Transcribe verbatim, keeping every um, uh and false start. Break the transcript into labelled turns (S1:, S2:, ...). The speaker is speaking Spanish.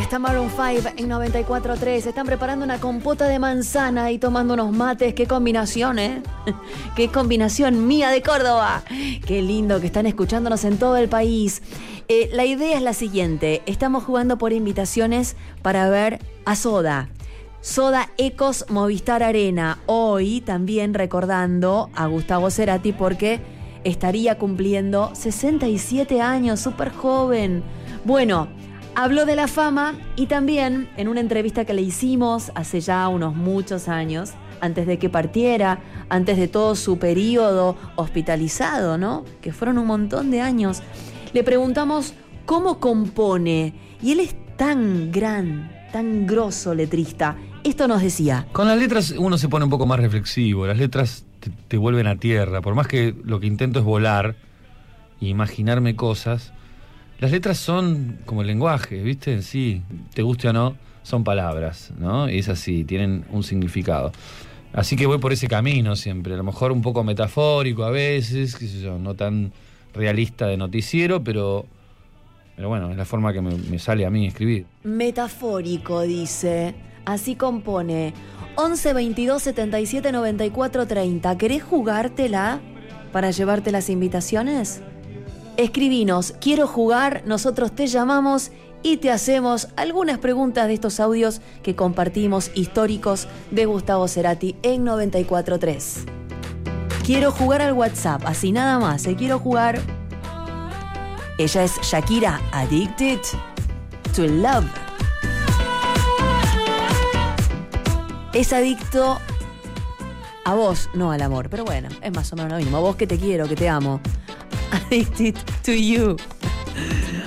S1: está Maroon cinco en noventa y cuatro tres. Están preparando una compota de manzana y tomando unos mates. ¡Qué combinación, eh! ¡Qué combinación mía de Córdoba! ¡Qué lindo que están escuchándonos en todo el país! Eh, la idea es la siguiente. Estamos jugando por invitaciones para ver a Soda. Soda Ecos Movistar Arena. Hoy también recordando a Gustavo Cerati porque estaría cumpliendo sesenta y siete años, súper joven. Bueno, habló de la fama y también en una entrevista que le hicimos hace ya unos muchos años, antes de que partiera, antes de todo su periodo hospitalizado, ¿no? Que fueron un montón de años. Le preguntamos cómo compone y él es tan gran, tan grosso letrista. Esto nos decía.
S2: Con las letras uno se pone un poco más reflexivo, las letras te, te vuelven a tierra, por más que lo que intento es volar e imaginarme cosas. Las letras son como el lenguaje, ¿viste? En sí, te guste o no, son palabras, ¿no? Y es así, tienen un significado. Así que voy por ese camino siempre, a lo mejor un poco metafórico a veces, qué sé yo, no tan realista de noticiero, pero, pero bueno, es la forma que me, me sale a mí escribir.
S1: Metafórico, dice. Así compone. once veintidós setenta y siete noventa y cuatro treinta. ¿Querés jugártela para llevarte las invitaciones? Escribinos, quiero jugar, nosotros te llamamos y te hacemos algunas preguntas de estos audios que compartimos históricos de Gustavo Cerati en noventa y cuatro tres. Quiero jugar al WhatsApp, así nada más, ¿eh? Quiero jugar. Ella es Shakira, Addicted to Love. Es adicto a vos, no al amor, pero bueno, es más o menos lo mismo. A vos que te quiero, que te amo. Addicted to you.